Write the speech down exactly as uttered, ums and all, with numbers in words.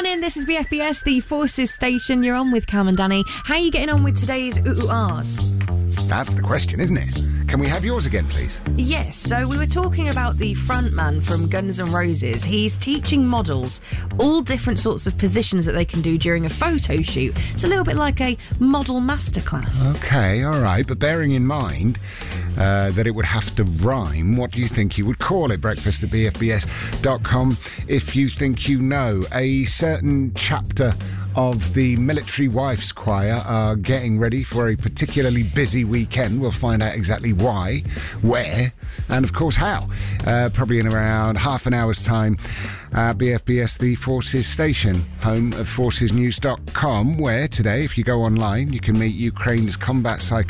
Morning, this is B F B S, the Forces Station. You're on with Cam and Danny. How are you getting on with today's ooh ahs? That's the question, isn't it? Can we have yours again, please? Yes, so we were talking about the frontman from Guns N' Roses. He's teaching models all different sorts of positions that they can do during a photo shoot. It's a little bit like a model masterclass. Okay, all right, but bearing in mind uh, that it would have to rhyme, what do you think you would call it? Breakfast at b f b s dot com if you think you know. A certain chapter of the Military Wives Choir are getting ready for a particularly busy weekend. We'll find out exactly why, where, and of course how. Uh, probably in around half an hour's time at B F B S, the Forces Station, home of forces news dot com, where today, if you go online, you can meet Ukraine's combat psychologist